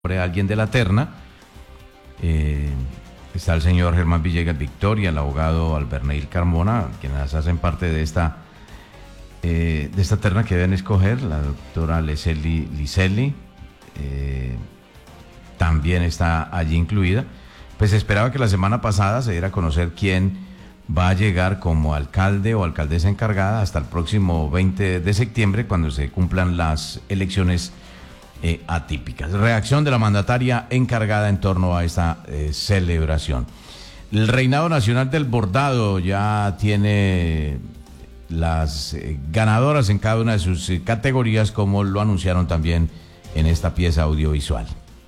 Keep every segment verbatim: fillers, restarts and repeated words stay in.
alguien de la terna. Eh, está el señor Germán Villegas Victoria, el abogado Alberneil Carmona, quienes hacen parte de esta eh, de esta terna que deben escoger, la doctora Leslie Liselli, eh, también está allí incluida. Pues esperaba que la semana pasada se diera a conocer quién va a llegar como alcalde o alcaldesa encargada hasta el próximo veinte de septiembre, cuando se cumplan las elecciones Eh, atípicas. Reacción de la mandataria encargada en torno a esta eh, celebración. El Reinado Nacional del Bordado ya tiene las eh, ganadoras en cada una de sus eh, categorías, como lo anunciaron también en esta pieza audiovisual.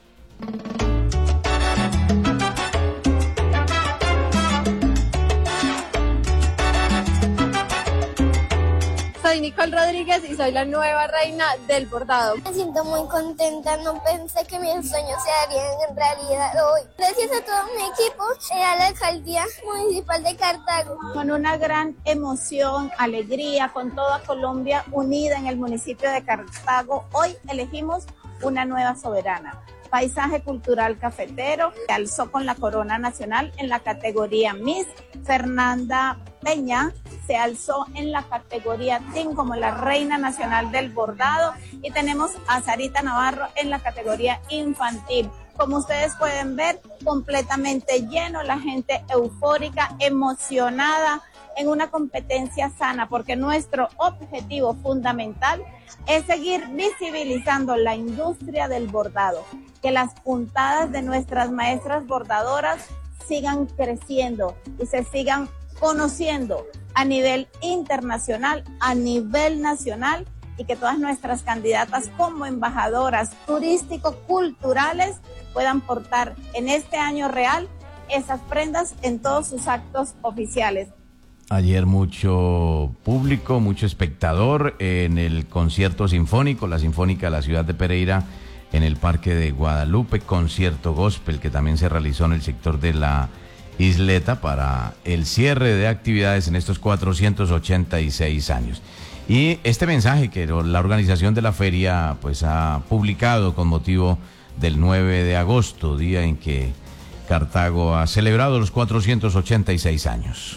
Soy Nicole Rodríguez y soy la nueva reina del bordado. Me siento muy contenta, no pensé que mis sueños se harían en realidad hoy. Gracias a todo mi equipo y a la alcaldía municipal de Cartago. Con una gran emoción, alegría, con toda Colombia unida en el municipio de Cartago, hoy elegimos una nueva soberana. Paisaje cultural cafetero, se alzó con la corona nacional en la categoría Miss. Fernanda Peña se alzó en la categoría Team como la reina nacional del bordado, y tenemos a Sarita Navarro en la categoría infantil. Como ustedes pueden ver, completamente lleno, la gente eufórica, emocionada, en una competencia sana, porque nuestro objetivo fundamental es seguir visibilizando la industria del bordado, que las puntadas de nuestras maestras bordadoras sigan creciendo y se sigan conociendo a nivel internacional, a nivel nacional, y que todas nuestras candidatas como embajadoras turístico-culturales puedan portar en este año real esas prendas en todos sus actos oficiales. Ayer mucho público, mucho espectador en el concierto sinfónico, la Sinfónica de la ciudad de Pereira, en el Parque de Guadalupe, concierto gospel que también se realizó en el sector de la Isleta para el cierre de actividades en estos cuatrocientos ochenta y seis años. Y este mensaje que la organización de la feria pues ha publicado con motivo del nueve de agosto, día en que Cartago ha celebrado los cuatrocientos ochenta y seis años.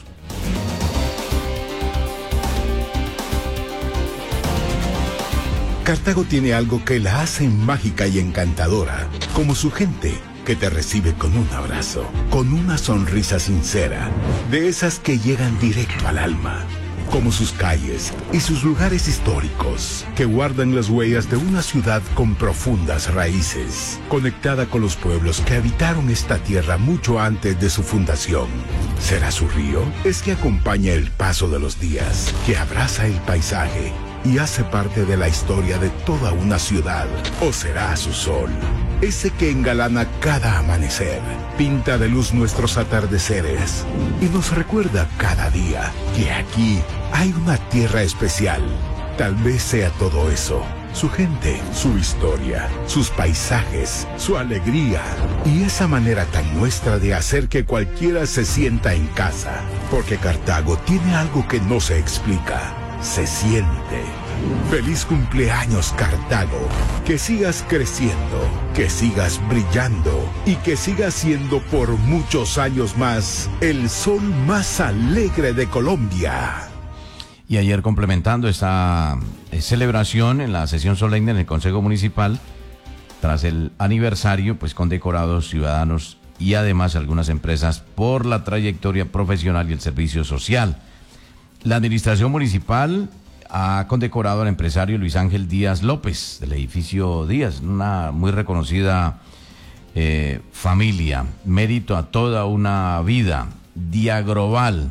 Cartago tiene algo que la hace mágica y encantadora, como su gente, que te recibe con un abrazo, con una sonrisa sincera, de esas que llegan directo al alma, como sus calles y sus lugares históricos, que guardan las huellas de una ciudad con profundas raíces, conectada con los pueblos que habitaron esta tierra mucho antes de su fundación. ¿Será su río? Es que acompaña el paso de los días, que abraza el paisaje y hace parte de la historia de toda una ciudad. ¿O será su sol? Ese que engalana cada amanecer, pinta de luz nuestros atardeceres y nos recuerda cada día que aquí hay una tierra especial. Tal vez sea todo eso: su gente, su historia, sus paisajes, su alegría y esa manera tan nuestra de hacer que cualquiera se sienta en casa. Porque Cartago tiene algo que no se explica, se siente. Feliz cumpleaños, Cartago. Que sigas creciendo, que sigas brillando y que sigas siendo por muchos años más el sol más alegre de Colombia. Y ayer, complementando esta eh, celebración en la sesión solemne en el Consejo Municipal, tras el aniversario, pues condecorados ciudadanos y además algunas empresas por la trayectoria profesional y el servicio social. La administración municipal ha condecorado al empresario Luis Ángel Díaz López, del edificio Díaz, una muy reconocida eh, familia, mérito a toda una vida, Diagrobal,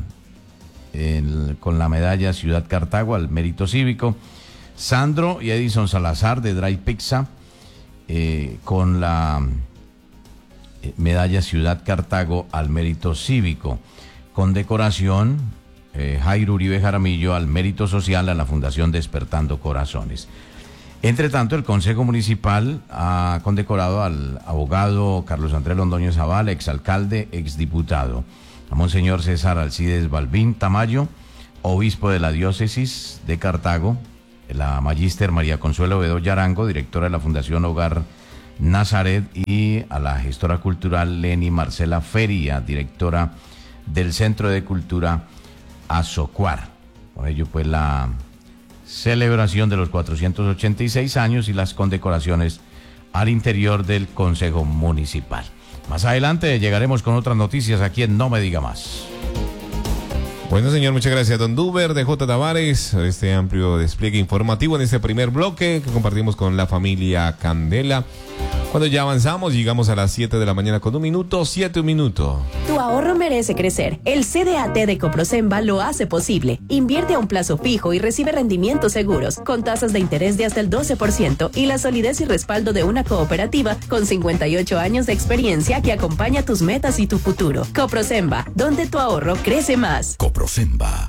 el, con la medalla Ciudad Cartago al mérito cívico, Sandro y Edison Salazar de Dry Pizza, eh, con la eh, medalla Ciudad Cartago al mérito cívico, condecoración Eh, Jairo Uribe Jaramillo al mérito social a la Fundación Despertando Corazones. Entre tanto, el Consejo Municipal ha condecorado al abogado Carlos Andrés Londoño Zavala, exalcalde, exdiputado, a Monseñor César Alcides Balbín Tamayo, obispo de la diócesis de Cartago, la magíster María Consuelo Bedoya Arango, directora de la Fundación Hogar Nazaret, y a la gestora cultural Leni Marcela Feria, directora del Centro de Cultura Azocuar. Por ello, pues, la celebración de los cuatrocientos ochenta y seis años y las condecoraciones al interior del Consejo Municipal. Más adelante llegaremos con otras noticias aquí en No Me Diga Más. Bueno, señor, muchas gracias, don Duber de J. Tavares, este amplio despliegue informativo en este primer bloque que compartimos con la familia Candela. Cuando ya avanzamos, llegamos a las siete de la mañana con un minuto, siete un minuto. Tu ahorro merece crecer. El C D A T de Coprosemba lo hace posible. Invierte a un plazo fijo y recibe rendimientos seguros, con tasas de interés de hasta el doce por ciento y la solidez y respaldo de una cooperativa con cincuenta y ocho años de experiencia que acompaña tus metas y tu futuro. Coprosemba, donde tu ahorro crece más. Coprosemba.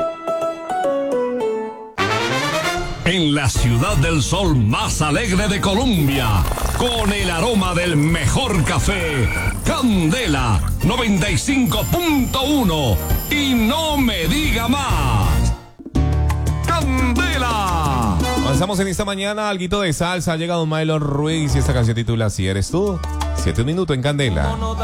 En la ciudad del sol más alegre de Colombia, con el aroma del mejor café, Candela noventa y cinco punto uno. Y no me diga más. ¡Candela! Avanzamos en esta mañana, alguito de salsa. Ha llegado Milo Ruiz y esta canción titula Si Eres Tú. Siete minutos en Candela.